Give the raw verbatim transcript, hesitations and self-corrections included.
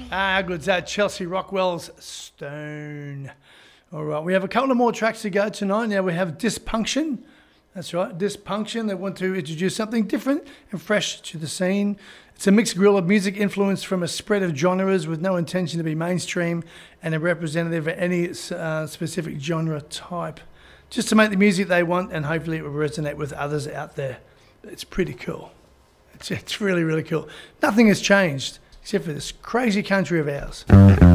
Ah, how good's that? Chelsea Rockwell's Stone. All right, we have a couple of more tracks to go tonight. Now we have Dysfunction. That's right, Dysfunction. They want to introduce something different and fresh to the scene. It's a mixed grill of music influenced from a spread of genres with no intention to be mainstream and a representative of any uh, specific genre type. Just to make the music they want, and hopefully it will resonate with others out there. It's pretty cool. It's, it's really, really cool. Nothing has changed except for this crazy country of ours.